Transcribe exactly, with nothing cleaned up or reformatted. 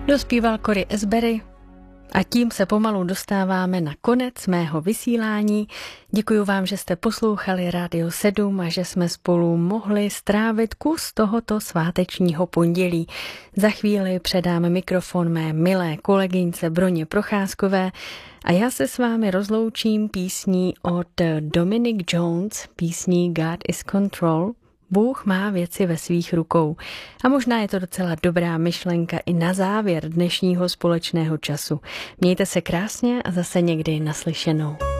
Dospíval Cory Asbury a tím se pomalu dostáváme na konec mého vysílání. Děkuji vám, že jste poslouchali Rádio sedm a že jsme spolu mohli strávit kus tohoto svátečního pondělí. Za chvíli předám mikrofon mé milé kolegyňce Broně Procházkové a já se s vámi rozloučím písní od Dominic Jones, písní God is Control. Bůh má věci ve svých rukou. A možná je to docela dobrá myšlenka i na závěr dnešního společného času. Mějte se krásně a zase někdy naslyšenou.